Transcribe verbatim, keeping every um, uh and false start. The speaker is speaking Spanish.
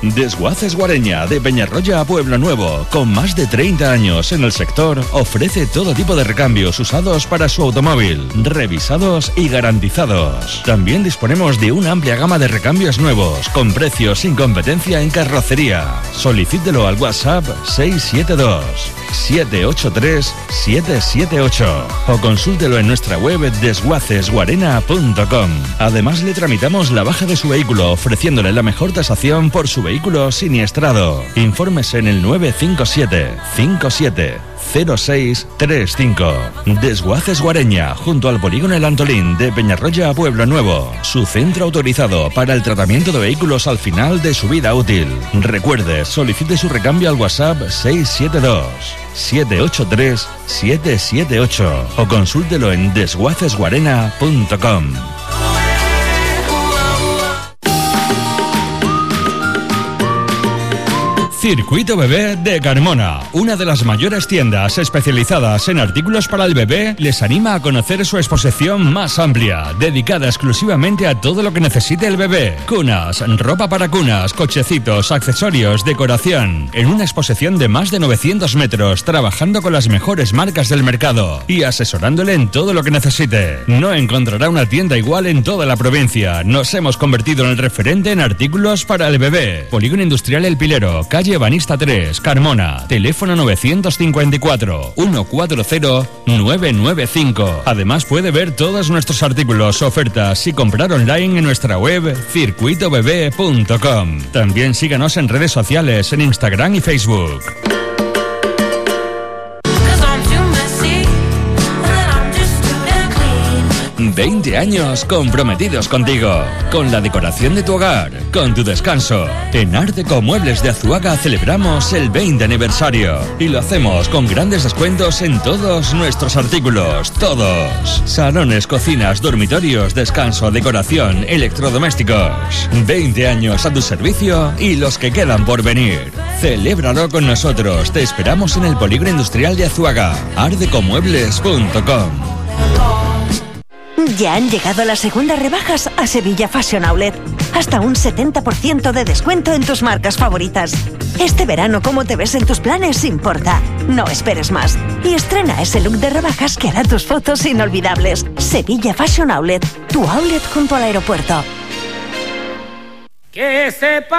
Desguaces Guareña, de Peñarroya a Pueblo Nuevo, con más de treinta años en el sector, ofrece todo tipo de recambios usados para su automóvil, revisados y garantizados. También disponemos de una amplia gama de recambios nuevos, con precios sin competencia en carrocería. Solicítelo al WhatsApp seis siete dos, siete ocho tres, siete siete ocho o consúltelo en nuestra web desguaces guarena punto com. Además, le tramitamos la baja de su vehículo, ofreciéndole la mejor tasación por su vehículo siniestrado. Infórmese en el nueve cinco siete, cinco siete cero seis tres cinco. Desguaces Guareña, junto al polígono El Antolín, de Peñarroya a Pueblo Nuevo. Su centro autorizado para el tratamiento de vehículos al final de su vida útil. Recuerde, solicite su recambio al WhatsApp seis siete dos, siete ocho tres, siete siete ocho o consúltelo en desguaces guarena punto com. Circuito Bebé de Carmona, una de las mayores tiendas especializadas en artículos para el bebé, les anima a conocer su exposición más amplia, dedicada exclusivamente a todo lo que necesite el bebé. Cunas, ropa para cunas, cochecitos, accesorios, decoración, en una exposición de más de novecientos metros, trabajando con las mejores marcas del mercado y asesorándole en todo lo que necesite. No encontrará una tienda igual en toda la provincia. Nos hemos convertido en el referente en artículos para el bebé. Polígono Industrial El Pilero, calle Banista tres, Carmona. Teléfono nueve cinco cuatro, uno cuatro cero, nueve nueve cinco. Además, puede ver todos nuestros artículos, ofertas y comprar online en nuestra web circuito bebé punto com. También síganos en redes sociales, en Instagram y Facebook. veinte años comprometidos contigo, con la decoración de tu hogar, con tu descanso. En Art Deco Muebles de Azuaga celebramos el veinte aniversario y lo hacemos con grandes descuentos en todos nuestros artículos, todos. Salones, cocinas, dormitorios, descanso, decoración, electrodomésticos. veinte años a tu servicio y los que quedan por venir. Celébralo con nosotros. Te esperamos en el Polígono Industrial de Azuaga. art deco muebles punto com. Ya han llegado las segundas rebajas a Sevilla Fashion Outlet. Hasta un setenta por ciento de descuento en tus marcas favoritas. Este verano, cómo te ves en tus planes importa. No esperes más. Y estrena ese look de rebajas que hará tus fotos inolvidables. Sevilla Fashion Outlet, tu outlet junto al aeropuerto. Que sepa